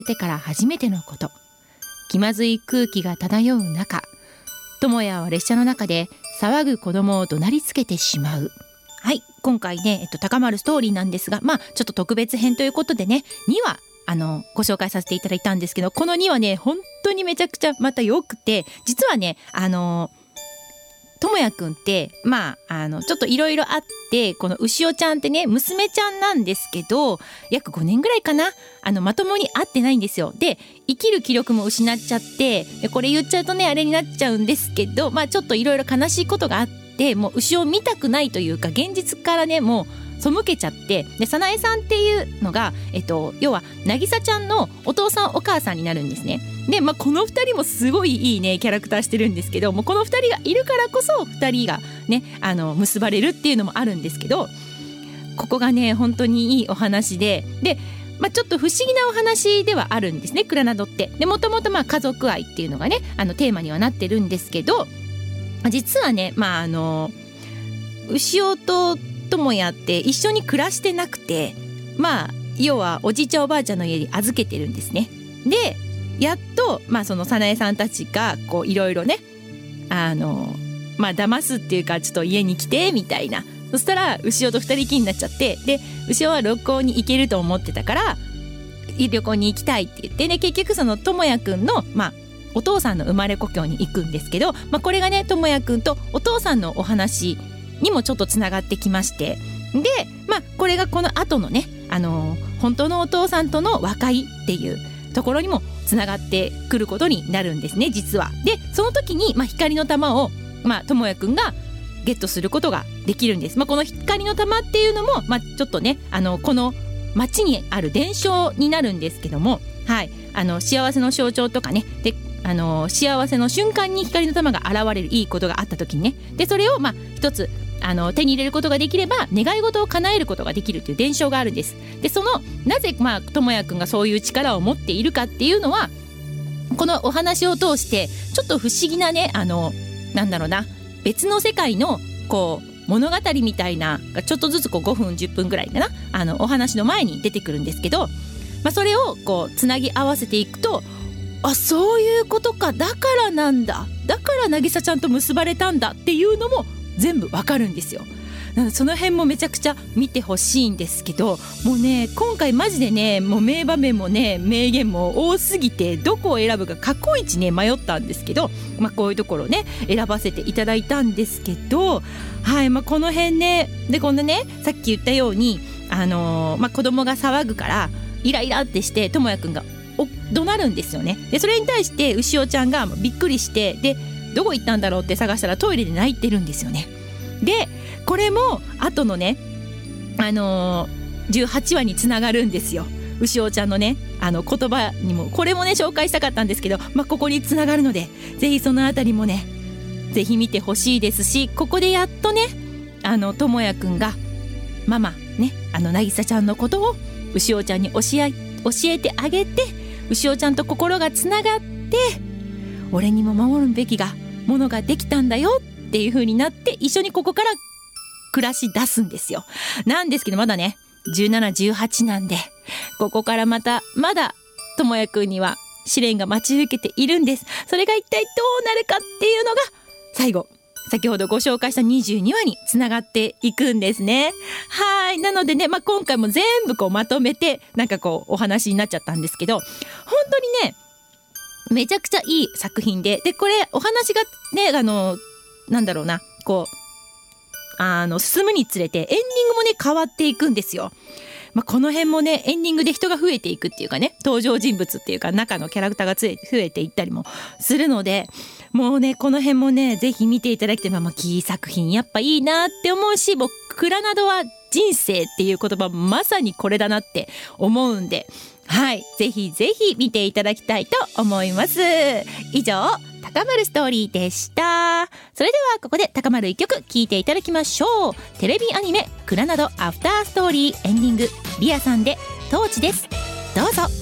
てから初めてのこと。気まずい空気が漂う中、智也は列車の中で騒ぐ子供を怒鳴りつけてしまう。はい、今回ね、高まるストーリーなんですが、ちょっと特別編ということでね、2話ご紹介させていただいたんですけど、この2話ね本当にめちゃくちゃまた良くて、実はね智也くんってちょっといろいろあって、この牛尾ちゃんってね娘ちゃんなんですけど、約5年ぐらいかな、まともに会ってないんですよ。で生きる気力も失っちゃって、でこれ言っちゃうとねあれになっちゃうんですけど、ちょっといろいろ悲しいことがあって、もう牛尾見たくないというか、現実からねもう背けちゃって、で早苗さんっていうのが、要は渚ちゃんのお父さんお母さんになるんですね。で、この2人もすごいいいねキャラクターしてるんですけど、もうこの2人がいるからこそ2人がね結ばれるっていうのもあるんですけど、ここがね本当にいいお話で、ちょっと不思議なお話ではあるんですね、クラナドって。でもともと家族愛っていうのがねテーマにはなってるんですけど、実はね牛尾と智也って一緒に暮らしてなくて、要はおじいちゃんおばあちゃんの家に預けてるんですね。でやっとその早苗さんたちがこういろいろね騙すっていうか、ちょっと家に来てみたいな、そしたら牛尾と二人きりになっちゃって、で牛尾は旅行に行けると思ってたから旅行に行きたいって言って、ね、結局その智也くんのお父さんの生まれ故郷に行くんですけど、これがね智也くんとお父さんのお話にもちょっとつながってきまして、でこれがこの後のね本当のお父さんとの和解っていうところにもつながってくることになるんですね、実は。でその時に、光の玉を智也くんがゲットすることができるんです。この光の玉っていうのも、ちょっとねこの町にある伝承になるんですけども、はい、幸せの象徴とかね、で幸せの瞬間に光の玉が現れるいいことがあった時にね、でそれを一つ手に入れることができれば願い事を叶えることができるという伝承があるんです。でそのなぜ智也くんがそういう力を持っているかっていうのは、このお話を通してちょっと不思議なねなんだろうな、別の世界のこう物語みたいながちょっとずつこう5分10分ぐらいかなお話の前に出てくるんですけど、それをこうつなぎ合わせていくと、そういうことか、だからなんだ、だから渚ちゃんと結ばれたんだっていうのも全部わかるんですよ。その辺もめちゃくちゃ見てほしいんですけど、もうね今回マジでねもう名場面もね名言も多すぎて、どこを選ぶか過去一ね迷ったんですけど、こういうところね選ばせていただいたんですけど、はい、この辺ね、でこんなねさっき言ったように子供が騒ぐからイライラってして智也くんが怒鳴るんですよね。でそれに対して牛尾ちゃんがびっくりして、でどこ行ったんだろうって探したらトイレで泣いてるんですよね。でこれも後のね18話につながるんですよ。牛尾ちゃんのね言葉にも、これもね紹介したかったんですけど、ここにつながるので、ぜひそのあたりもねぜひ見てほしいですし、ここでやっとね智也くんがママね渚ちゃんのことを牛尾ちゃんに教えてあげて、牛尾ちゃんと心がつながって、俺にも守るべきものができたんだよっていう風になって、一緒にここから暮らし出すんですよ。なんですけどまだね17、18なんで、ここからまだ智也くんには試練が待ち受けているんです。それが一体どうなるかっていうのが最後、先ほどご紹介した22話につながっていくんですね。はい、なのでね、今回も全部こうまとめてお話になっちゃったんですけど、本当にねめちゃくちゃいい作品で、これお話がねなんだろうな、こう進むにつれてエンディングもね変わっていくんですよ。この辺もねエンディングで人が増えていくっていうかね、登場人物っていうか中のキャラクターが増えていったりもするので、もうねこの辺もねぜひ見ていただきたい。キー作品やっぱいいなって思うし、僕クラナドは人生っていう言葉まさにこれだなって思うんで、はい、ぜひぜひ見ていただきたいと思います。以上、高まるストーリーでした。それではここで高まる一曲聴いていただきましょう。テレビアニメクラナドアフターストーリーエンディング、リアさんでトーチです。どうぞ。